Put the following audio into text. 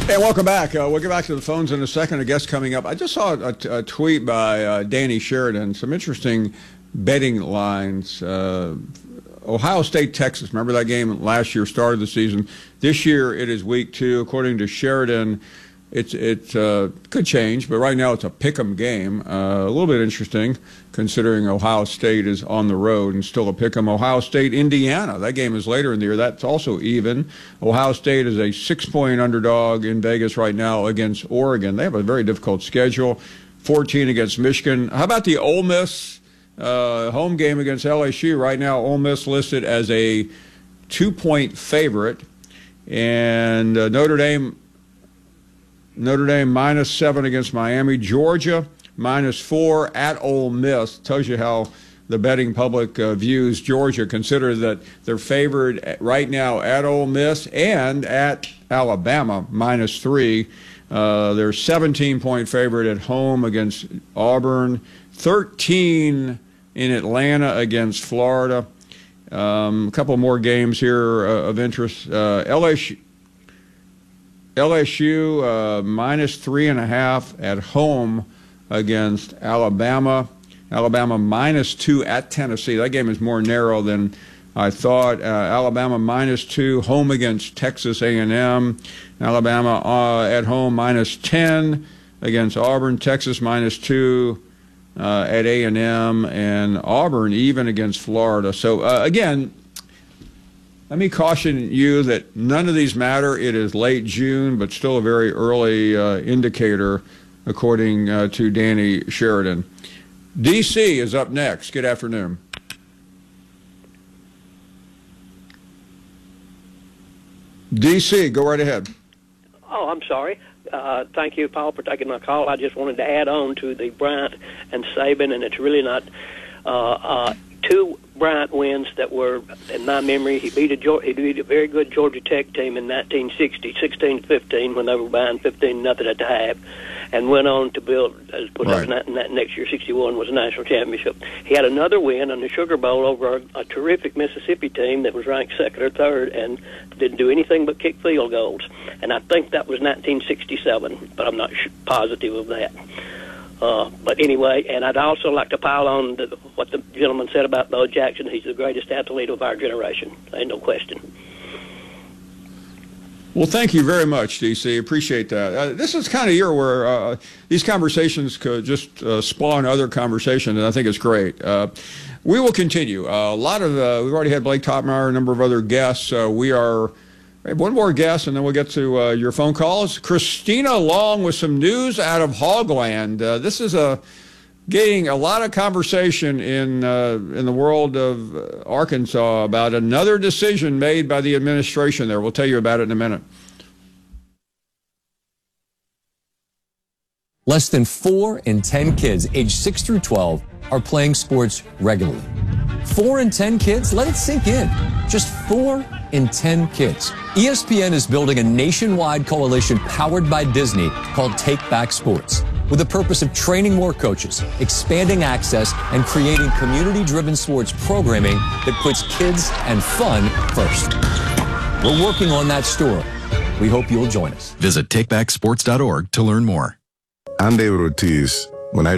Hey, welcome back. We'll get back to the phones in a second. A guest coming up. I just saw a tweet by Danny Sheridan. Some interesting betting lines. Ohio State, Texas. Remember that game last year, started the season. This year it is week 2. According to Sheridan, it could change, but right now it's a pick'em game. A little bit interesting considering Ohio State is on the road and still a pick'em. Ohio State, Indiana. That game is later in the year. That's also even. Ohio State is a 6-point underdog in Vegas right now against Oregon. They have a very difficult schedule. 14 against Michigan. How about the Ole Miss home game against LSU? Right now, Ole Miss listed as a 2-point favorite, and Notre Dame -7 against Miami. Georgia -4 at Ole Miss. Tells you how the betting public views Georgia. Consider that they're favored right now at Ole Miss and at Alabama -3. They're 17-point favorite at home against Auburn. 13 in Atlanta against Florida. A couple more games here of interest. LSU -3.5 at home against Alabama. Alabama -2 at Tennessee. That game is more narrow than I thought. Alabama -2 home against Texas A&M. Alabama at home -10 against Auburn. Texas -2 at A&M, and Auburn even against Florida. So again, let me caution you that none of these matter. It is late June, but still a very early indicator, according to Danny Sheridan. D.C. is up next. Good afternoon. D.C., go right ahead. Oh, I'm sorry. Thank you, Paul, for taking my call. I just wanted to add on to the Bryant and Saban, and it's really not two Bryant wins that were, in my memory, he beat a very good Georgia Tech team in 1960, 16-15, when they were behind 15-0 at the half, and went on to put up that next year. 61 was a national championship. He had another win on the Sugar Bowl over a terrific Mississippi team that was ranked second or third and didn't do anything but kick field goals. And I think that was 1967, but I'm not positive of that. But anyway, and I'd also like to pile on what the gentleman said about Bo Jackson. He's the greatest athlete of our generation. Ain't no question. Well, thank you very much, D.C. Appreciate that. This is kind of a year where these conversations could just spawn other conversations, and I think it's great. We will continue. A lot of we've already had Blake Topmeyer, a number of other guests. We have one more guest, and then we'll get to your phone calls. Christina Long with some news out of Hogland. This is getting a lot of conversation in the world of Arkansas about another decision made by the administration there. We'll tell you about it in a minute. Less than 4 in 10 kids aged 6 through 12 are playing sports regularly. 4 in 10 kids? Let it sink in. Just 4 in 10 kids. ESPN is building a nationwide coalition powered by Disney called Take Back Sports, with the purpose of training more coaches, expanding access, and creating community-driven sports programming that puts kids and fun first. We're working on that story. We hope you'll join us. Visit takebacksports.org to learn more. I'm David Ortiz. When I